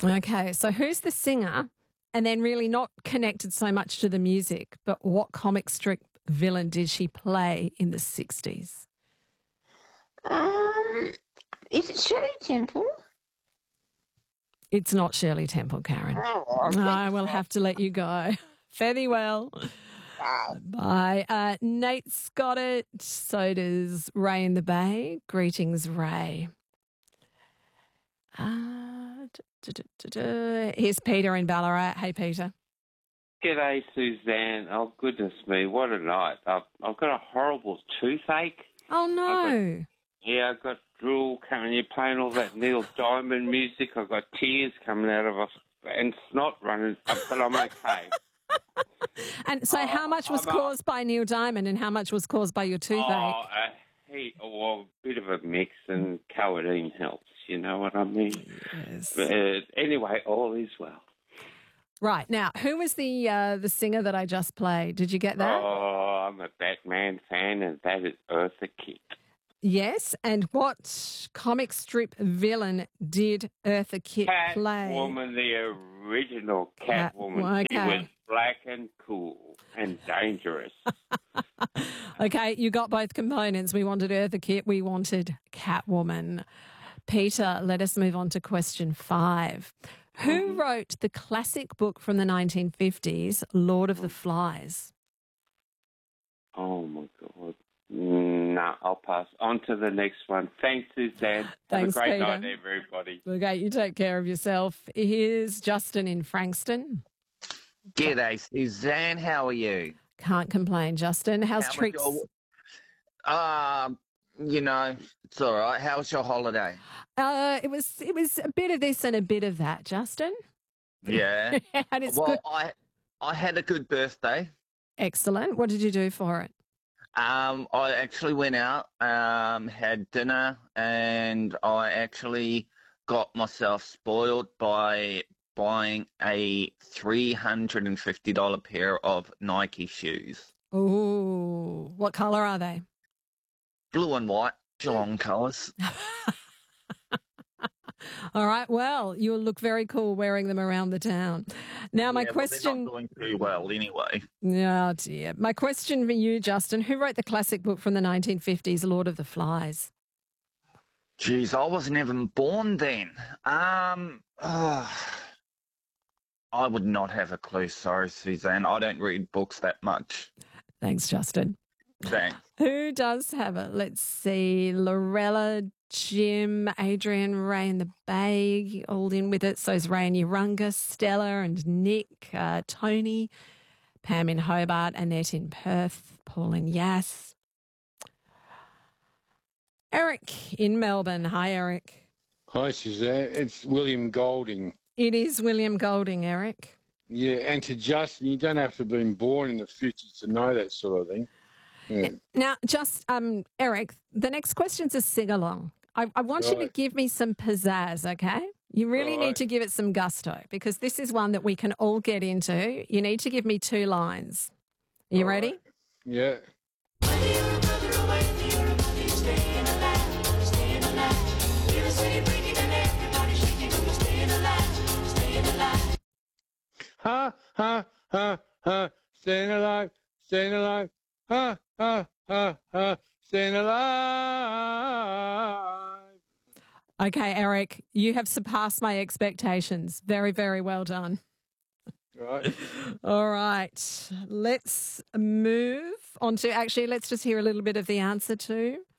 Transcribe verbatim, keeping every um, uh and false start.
Okay, so who's the singer? And then really not connected so much to the music, but what comic strip villain did she play in the sixties? Um, is it Shirley Temple? It's not Shirley Temple, Karen. Oh, I will have to let you go. Fare thee well. wow. Bye. Uh, Nate's got it. So does Ray in the Bay. Greetings, Ray. Uh, duh, duh, duh, duh. Here's Peter in Ballarat. Hey, Peter. G'day, Suzanne. Oh, goodness me, what a night. I've, I've got a horrible toothache. Oh, I've no. got, yeah, I've got drool coming. You're playing all that Neil Diamond music. I've got tears coming out of us and snot running, but I'm okay. And so Oh, how much was I'm a- caused by Neil Diamond and how much was caused by your toothache? Oh, a heat, or a bit of a mix, and codeine helps, you know what I mean? Yes. But uh, anyway, all is well. Right. Now, who was the uh, the singer that I just played? Did you get that? Oh, I'm a Batman fan, and that is Eartha Kitt. Yes. And what comic strip villain did Eartha Kitt play? Catwoman, the original Cat- Catwoman. She okay. was black and cool and dangerous. Okay, you got both components. We wanted Eartha Kitt, we wanted Catwoman. Peter, let us move on to question five. Who Mhm. wrote the classic book from the nineteen fifties, Lord of the Flies? Oh, my God. Nah, I'll pass. On to the next one. Thanks, Suzanne. Thanks, Have a great Peter. night, everybody. Okay, you take care of yourself. Here's Justin in Frankston. G'day, Suzanne. How are you? Can't complain, Justin. How's How was tricks? your- Um, you know, it's all right. How was your holiday? Uh, it was it was a bit of this and a bit of that, Justin. Yeah. And it's well, good. I I had a good birthday. Excellent. What did you do for it? Um, I actually went out, um, had dinner, and I actually got myself spoiled by buying a three hundred and fifty dollar pair of Nike shoes, Ooh, what colour are they? blue and white, Geelong colours. All right. Well, you'll look very cool wearing them around the town. Now, my Yeah, well, question. they're not doing too well anyway. Oh, dear. My question for you, Justin, who wrote the classic book from the nineteen fifties, Lord of the Flies? Jeez, I wasn't even born then. Um, ah, I would not have a clue. Sorry, Suzanne. I don't read books that much. Thanks, Justin. Thanks. Who does have it? Let's see. Lorella, Jim, Adrian, Ray in the Bay, all in with it. So's Ray in Urunga, Stella and Nick, uh, Tony, Pam in Hobart, Annette in Perth, Paul in Yass. Eric in Melbourne. Hi, Eric. Hi, Suzanne. It's William Golding. It is William Golding, Eric. Yeah, and to Justin, you don't have to have been born in the fifties to know that sort of thing. Yeah. Now, just, um, Eric, the next question's a sing-along. I, I want you to Right. give me some pizzazz, okay? You really need Right. to give it some gusto because this is one that we can all get into. You need to give me two lines. Are you All ready? right. Yeah. Ha, ha, ha, ha, staying alive, staying alive. Ha, ha, ha, ha, staying alive. Okay, Eric, you have surpassed my expectations. Very, very well done. Right. All right, let's move on to actually, let's just hear a little bit of the answer too.